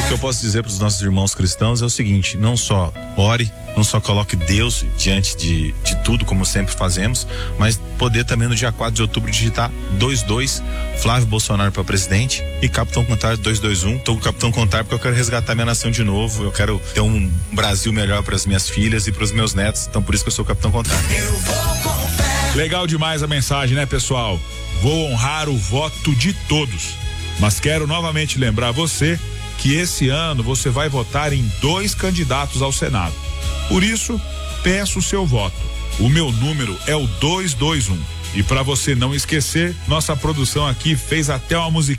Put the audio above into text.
que eu posso dizer para os nossos irmãos cristãos é o seguinte: não só ore, não só coloque Deus diante de tudo, como sempre fazemos, mas poder também no dia 4 de outubro digitar 22 Flávio Bolsonaro para presidente e Capitão Contar 221. Tô com o Capitão Contar porque eu quero resgatar minha nação de novo, eu quero ter um Brasil melhor para as minhas filhas e para os meus netos, então por isso que eu sou o Capitão Contar. Legal demais a mensagem, né, pessoal? Vou honrar o voto de todos, mas quero novamente lembrar você que esse ano você vai votar em 2 candidatos ao Senado. Por isso, peço o seu voto. O meu número é o 221. E para você não esquecer, nossa produção aqui fez até uma musiquinha